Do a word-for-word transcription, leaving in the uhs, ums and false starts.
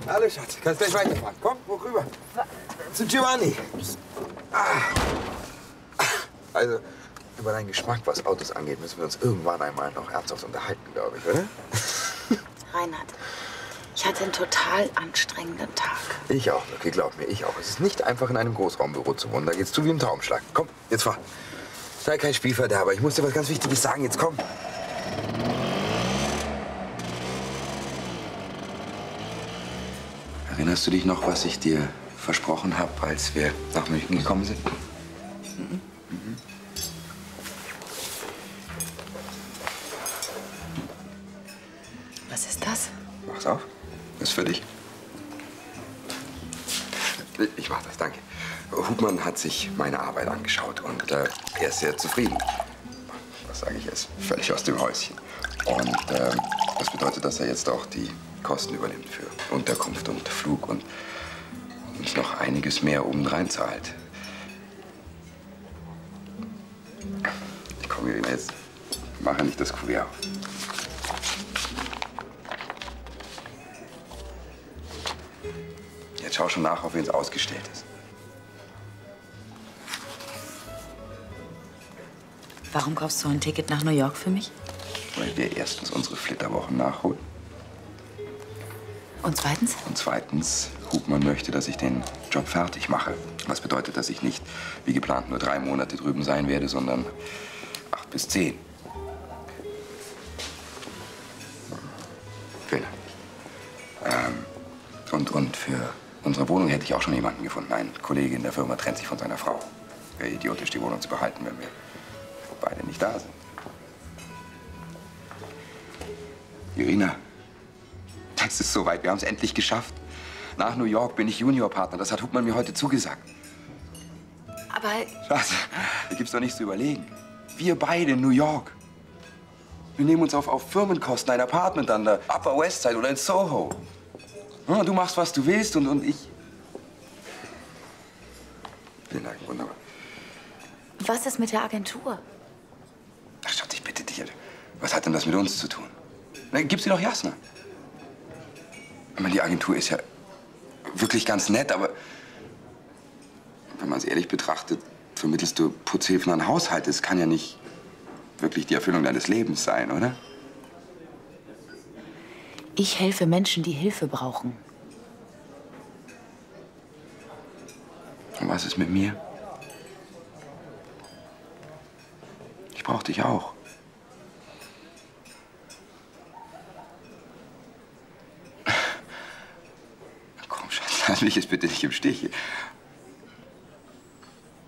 Hallo, Schatz. Kannst gleich weiterfahren. Komm, hoch rüber. Zu Giovanni. Ah. Also, über deinen Geschmack, was Autos angeht, müssen wir uns irgendwann einmal noch ernsthaft unterhalten, glaube ich, oder? Reinhard, ich hatte einen total anstrengenden Tag. Ich auch, okay, glaub mir, ich auch. Es ist nicht einfach, in einem Großraumbüro zu wohnen. Da geht's zu wie im Taubenschlag. Komm, jetzt fahr. Sei kein Spielverderber. Ich muss dir was ganz Wichtiges sagen. Jetzt komm. Erinnerst du dich noch, was ich dir versprochen habe, als wir nach München gekommen sind? Mhm. Mhm. Was ist das? Mach's auf. Das ist für dich. Ich mach das, danke. Hubmann hat sich meine Arbeit angeschaut und äh, er ist sehr zufrieden. Was sage ich jetzt? Völlig aus dem Häuschen. Und äh, das bedeutet, dass er jetzt auch die Kosten übernimmt für Unterkunft und Flug und uns noch einiges mehr obendrein zahlt. Komm, Irina, jetzt mache nicht das Kuvert auf. Jetzt schau schon nach, auf wen es ausgestellt ist. Warum kaufst du ein Ticket nach New York für mich? Weil wir erstens unsere Flitterwochen nachholen. Und zweitens? Und zweitens, Hubmann möchte, dass ich den Job fertig mache. Was bedeutet, dass ich nicht, wie geplant, nur drei Monate drüben sein werde, sondern acht bis zehn. Vielen Dank. Ähm, und, und für unsere Wohnung hätte ich auch schon jemanden gefunden. Ein Kollege in der Firma trennt sich von seiner Frau. Wäre idiotisch, die Wohnung zu behalten, wenn wir beide nicht da sind. Irina, das ist soweit. Wir haben es endlich geschafft. Nach New York bin ich Juniorpartner. Das hat Hubmann mir heute zugesagt. Aber... Schatz, da gibt's doch nichts zu überlegen. Wir beide in New York. Wir nehmen uns auf, auf Firmenkosten ein Apartment an der Upper West Side oder in Soho. Ja, du machst, was du willst und, und ich... Vielen Dank, wunderbar. Was ist mit der Agentur? Ach, Schatz, ich bitte dich. Was hat denn das mit uns zu tun? Na, gib sie doch Jasna. Ich meine, die Agentur ist ja wirklich ganz nett, aber wenn man es ehrlich betrachtet, vermittelst du Putzhilfen an Haushalt. Das kann ja nicht wirklich die Erfüllung deines Lebens sein, oder? Ich helfe Menschen, die Hilfe brauchen. Und was ist mit mir? Ich brauche dich auch. Komm, Schatz, lass mich jetzt bitte nicht im Stich.